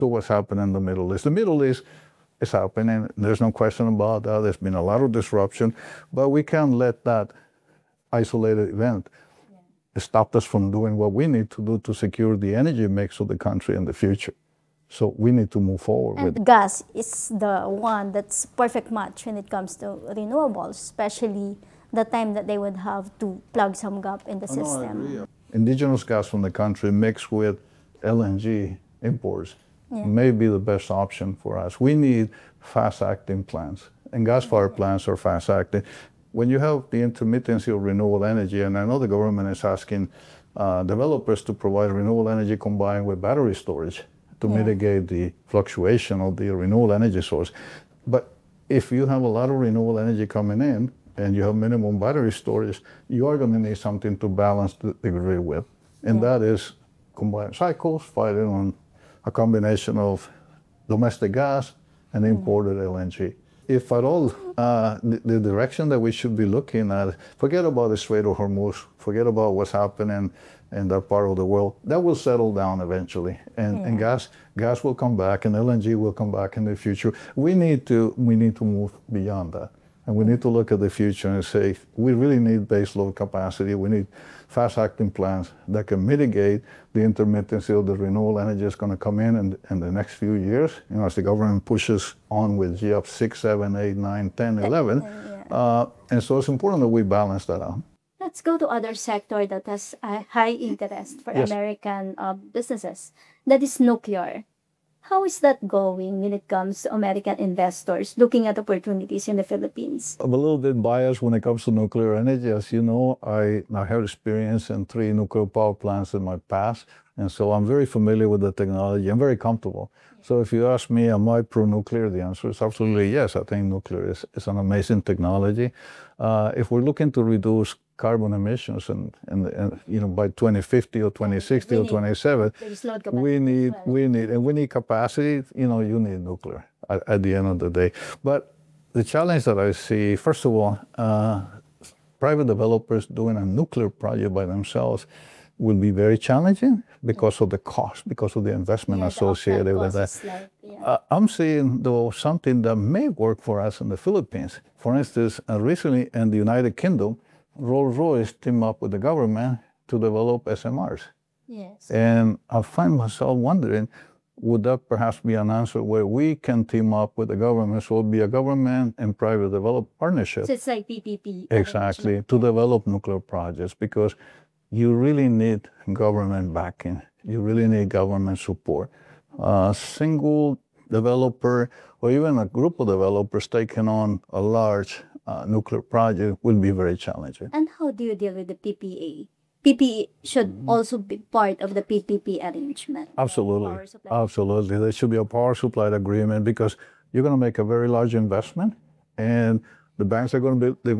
to what's happening in the Middle East. The Middle East is happening. There's no question about that. There's been a lot of disruption, but we can't let that isolated event stop us from doing what we need to do to secure the energy mix of the country in the future. So we need to move forward with it. And gas is the one that's perfect match when it comes to renewables, especially the time that they would have to plug some gap in the system. I agree. Indigenous gas from the country mixed with LNG imports may be the best option for us. We need fast-acting plants, and gas-fired plants are fast-acting. When you have the intermittency of renewable energy, and I know the government is asking developers to provide renewable energy combined with battery storage to mitigate the fluctuation of the renewable energy source. But if you have a lot of renewable energy coming in and you have minimum battery storage, you are going to need something to balance the grid with. And that is combined cycles, fighting on a combination of domestic gas and imported LNG. If at all, the direction that we should be looking at, forget about the Strait of Hormuz, forget about what's happening in that part of the world, that will settle down eventually. And gas will come back, and LNG will come back in the future. We need to move beyond that. And we need to look at the future and say, we really need base load capacity. We need fast-acting plants that can mitigate the intermittency of the renewable energy that's going to come in the next few years, as the government pushes on with GEOP 6, 7, 8, 9, 10, 11. And so it's important that we balance that out. Let's go to other sector that has a high interest for American businesses. That is nuclear. How is that going when it comes to American investors looking at opportunities in the Philippines? I'm a little bit biased when it comes to nuclear energy. As you know, I have experience in 3 nuclear power plants in my past, and so I'm very familiar with the technology. I'm very comfortable. So if you ask me, am I pro-nuclear? The answer is absolutely yes. I think nuclear is an amazing technology. If we're looking to reduce carbon emissions and by 2050 or 2060 or 27, we need capacity. You need nuclear at the end of the day. But the challenge that I see, first of all, private developers doing a nuclear project by themselves will be very challenging because of the cost, because of the investment associated with that. I'm seeing, though, something that may work for us in the Philippines. For instance, recently in the United Kingdom, Rolls-Royce teamed up with the government to develop SMRs. Yes. And I find myself wondering, would that perhaps be an answer where we can team up with the government? So it'll be a government and private development partnership. So it's like PPP. Exactly, to develop nuclear projects, because you really need government backing. You really need government support. A single developer or even a group of developers taking on a large nuclear project will be very challenging. And how do you deal with the PPA? PPA should also be part of the PPP arrangement. Absolutely. Absolutely. There should be a power supply agreement, because you're going to make a very large investment, and the banks are going to be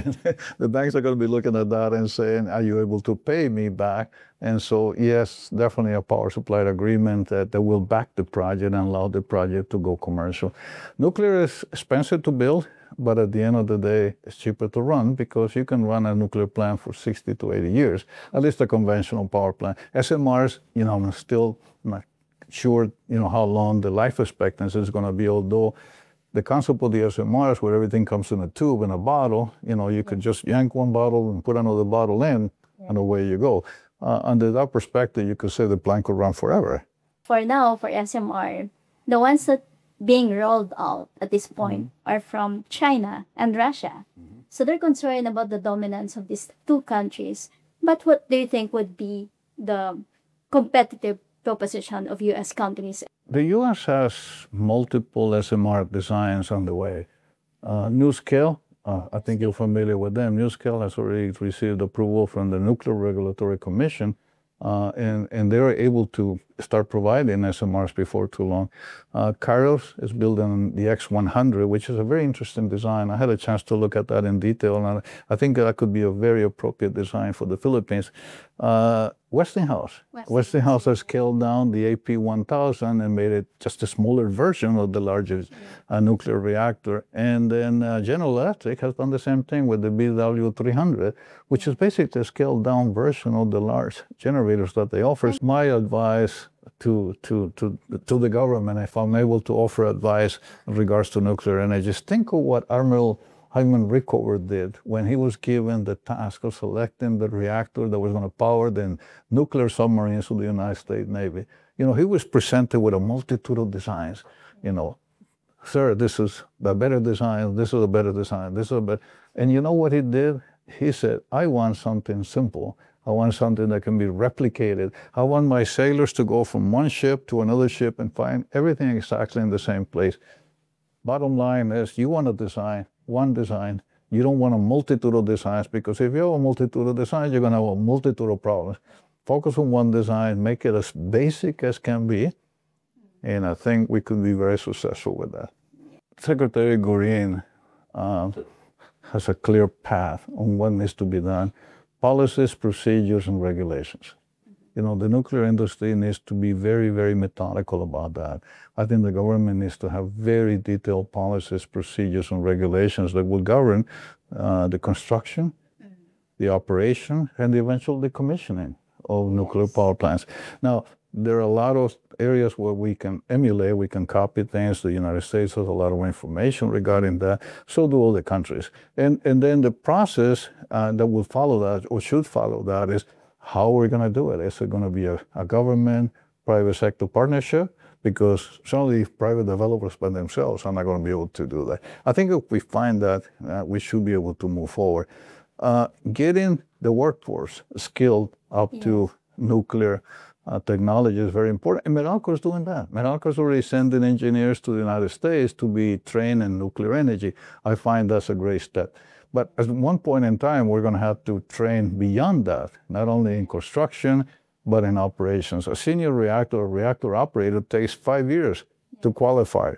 looking at that and saying, are you able to pay me back? And so, yes, definitely a power supply agreement that will back the project and allow the project to go commercial. Nuclear is expensive to build, but at the end of the day, it's cheaper to run, because you can run a nuclear plant for 60 to 80 years, at least a conventional power plant. SMRs, I'm still not sure, how long the life expectancy is going to be, although the concept of the SMRs, where everything comes in a tube, in a bottle, you could just yank one bottle and put another bottle in, and away you go. Under that perspective, you could say the plant could run forever. For now, for SMR, the ones that being rolled out at this point are from China and Russia. So they're concerned about the dominance of these 2 countries. But what do you think would be the competitive proposition of U.S. companies? The U.S. has multiple SMR designs on the way. NuScale, I think you're familiar with them. NuScale has already received approval from the Nuclear Regulatory Commission, and they are able to start providing SMRs before too long. Kairos is building the X100, which is a very interesting design. I had a chance to look at that in detail, and I think that could be a very appropriate design for the Philippines. Westinghouse has scaled down the AP1000 and made it just a smaller version of the largest nuclear reactor. And then General Electric has done the same thing with the BW300, which is basically a scaled down version of the large generators that they offer. My advice to the government, if I'm able to offer advice in regards to nuclear energy, just think of what Admiral Hyman Rickover did when he was given the task of selecting the reactor that was going to power the nuclear submarines of the United States Navy. You know, he was presented with a multitude of designs. You know, sir, this is the better design, this is a better design, this is a better. And you know what he did? He said, I want something simple. I want something that can be replicated. I want my sailors to go from one ship to another ship and find everything exactly in the same place. Bottom line is, you want to design one design. You don't want a multitude of designs, because if you have a multitude of designs, you're going to have a multitude of problems. Focus on one design, make it as basic as can be, and I think we could be very successful with that. Secretary Gorin has a clear path on what needs to be done. Policies, procedures, and regulations. You know, the nuclear industry needs to be very, very methodical about that. I think the government needs to have very detailed policies, procedures, and regulations that will govern the construction, the operation, and the eventual decommissioning of nuclear power plants. Now, there are a lot of areas where we can emulate, we can copy things. The United States has a lot of information regarding that. So do all the countries. And then the process that will follow that, or should follow that, is how we're going to do it. Is it going to be a government, private sector partnership? Because certainly private developers by themselves are not going to be able to do that. I think if we find that, we should be able to move forward. Getting the workforce skilled up to nuclear technology is very important. And Meralco is doing that. Meralco is already sending engineers to the United States to be trained in nuclear energy. I find that's a great step. But at one point in time, we're going to have to train beyond that, not only in construction, but in operations. A senior reactor or reactor operator takes 5 years to qualify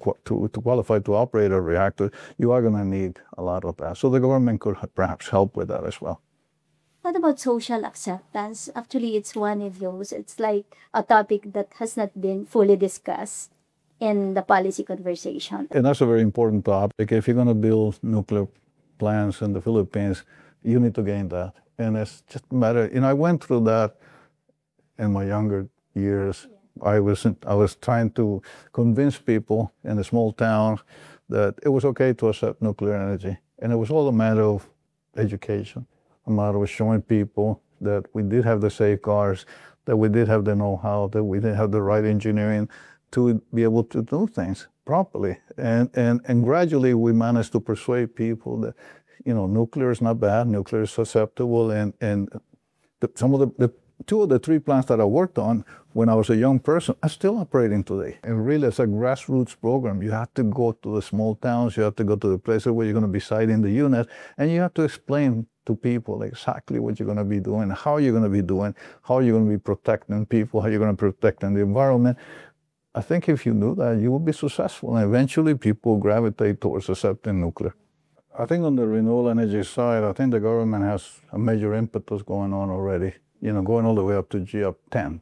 to operate a reactor. You are going to need a lot of that. So the government could perhaps help with that as well. What about social acceptance? Actually, it's one of those. It's like a topic that has not been fully discussed in the policy conversation. And that's a very important topic. If you're going to build nuclear plants in the Philippines, you need to gain that. And it's just a matter, I went through that in my younger years. I was trying to convince people in the small towns that it was okay to accept nuclear energy. And it was all a matter of education, a matter of showing people that we did have the safeguards, that we did have the know-how, that we did have the right engineering to be able to do things properly. And gradually we managed to persuade people that, nuclear is not bad, nuclear is acceptable. And some of the 2 of the 3 plants that I worked on when I was a young person are still operating today. And really, it's a grassroots program. You have to go to the small towns, you have to go to the places where you're going to be siting the unit, and you have to explain to people exactly what you're going to be doing, how you're going to be doing, how you're going to be protecting people, how you're going to be protecting the environment. I think if you do that, you will be successful, and eventually people gravitate towards accepting nuclear. I think on the renewable energy side, I think the government has a major impetus going on already, going all the way up to GEOP 10.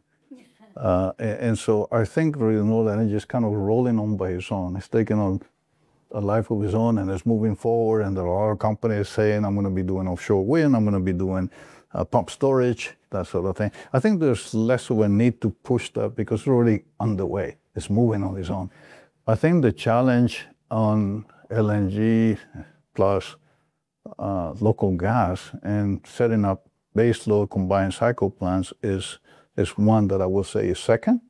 And so I think renewable energy is kind of rolling on by its own. It's taking on a life of its own, and it's moving forward. And there are other companies saying, I'm going to be doing offshore wind, I'm going to be doing pump storage, that sort of thing. I think there's less of a need to push that because it's already underway. It's moving on its own. I think the challenge on LNG plus local gas and setting up baseload combined cycle plants is one that I will say is second.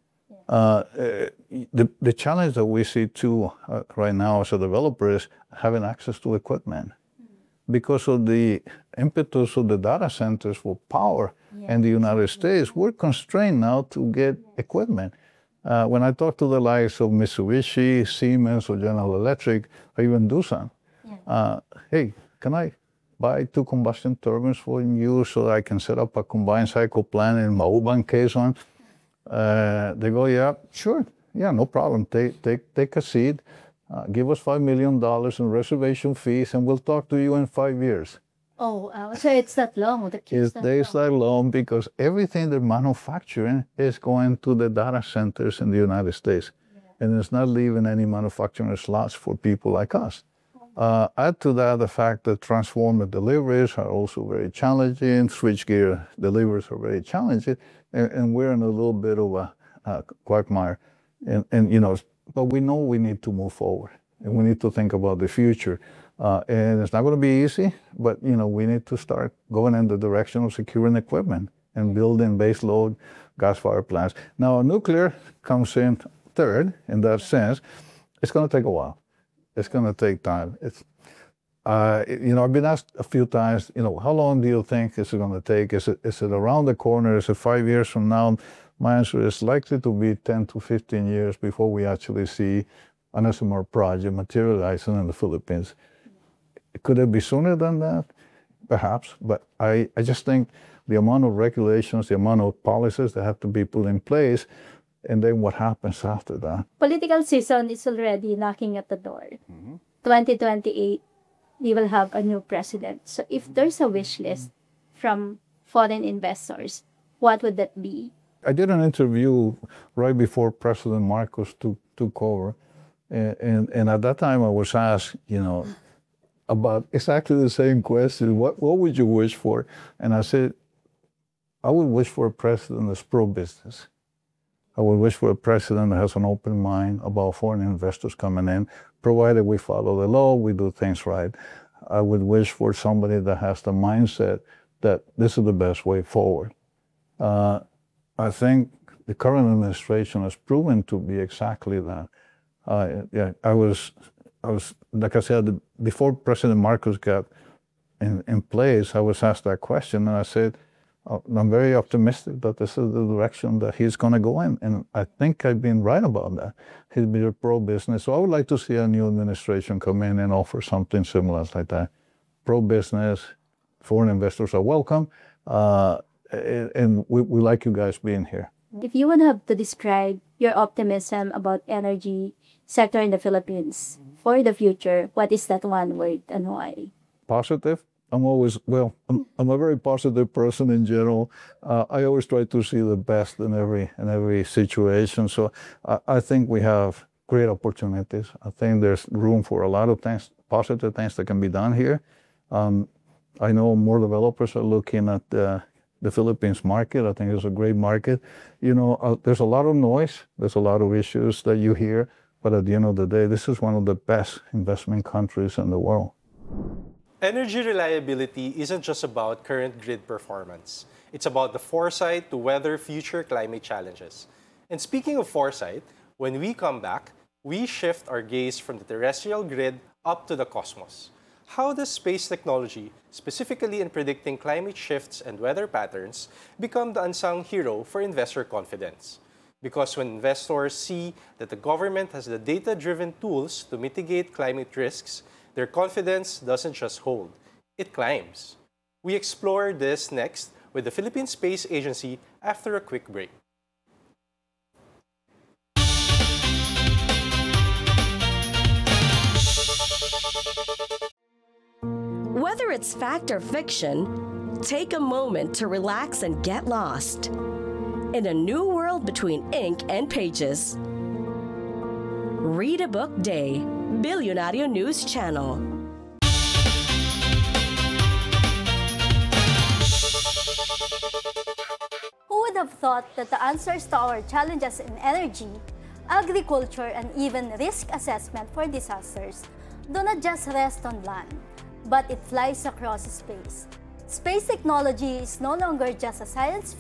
The challenge that we see too right now as a developer is having access to equipment. Because of the impetus of the data centers for power in the United States, we're constrained now to get equipment. When I talk to the likes of Mitsubishi, Siemens, or General Electric, or even Doosan, hey, can I buy 2 combustion turbines for you so that I can set up a combined cycle plant in Mauban, Quezon? They go, yeah, sure. Yeah, no problem. Take a seat. Give us $5 million in reservation fees, and we'll talk to you in 5 years. Oh, so it's that long? It's that long because everything they're manufacturing is going to the data centers in the United States. And it's not leaving any manufacturing slots for people like us. Add to that the fact that transformer deliveries are also very challenging, switchgear deliveries are very challenging, and we're in a little bit of quagmire. And you know, but we know we need to move forward, and we need to think about the future. And it's not going to be easy, but you know, we need to start going in the direction of securing equipment and building base load gas-fired plants. Now, nuclear comes in third in that sense. It's going to take a while. It's going to take time. You know, I've been asked a few times, you know, how long do you think is it going to take? Is it around the corner? Is it 5 years from now? My answer is likely to be 10 to 15 years before we actually see an SMR project materializing in the Philippines. Could it be sooner than that? Perhaps, but I just think the amount of regulations, the amount of policies that have to be put in place, and then what happens after that. Political season is already knocking at the door. 2028, we will have a new president. So if there's a wish list from foreign investors, what would that be? I did an interview right before President Marcos took over, and at that time I was asked, you know, about exactly the same question. What would you wish for? And I said, I would wish for a president that's pro-business. I would wish for a president that has an open mind about foreign investors coming in, provided we follow the law, we do things right. I would wish for somebody that has the mindset that this is the best way forward. I think the current administration has proven to be exactly that. I was, like I said, before President Marcos got in place, I was asked that question, and I said, I'm very optimistic that this is the direction that he's going to go in, and I think I've been right about that. He's been pro-business, so I would like to see a new administration come in and offer something similar like that. Pro-business, foreign investors are welcome, and we like you guys being here. If you would have to describe your optimism about energy sector in the Philippines for the future, what is that one word and why? Positive. I'm a very positive person in general. I always try to see the best in every situation. So I think we have great opportunities. I think there's room for a lot of things, positive things that can be done here. I know more developers are looking at the Philippines market. I think it's a great market. You know, there's a lot of noise. There's a lot of issues that you hear. But at the end of the day, this is one of the best investment countries in the world. Energy reliability isn't just about current grid performance. It's about the foresight to weather future climate challenges. And speaking of foresight, when we come back, we shift our gaze from the terrestrial grid up to the cosmos. How does space technology, specifically in predicting climate shifts and weather patterns, become the unsung hero for investor confidence? Because when investors see that the government has the data-driven tools to mitigate climate risks, their confidence doesn't just hold, it climbs. We explore this next with the Philippine Space Agency after a quick break. Whether it's fact or fiction, take a moment to relax and get lost in a new world between ink and pages. Read a Book Day, Billionario News Channel. Who would have thought that the answers to our challenges in energy, agriculture, and even risk assessment for disasters do not just rest on land, but it flies across space. Space technology is no longer just a science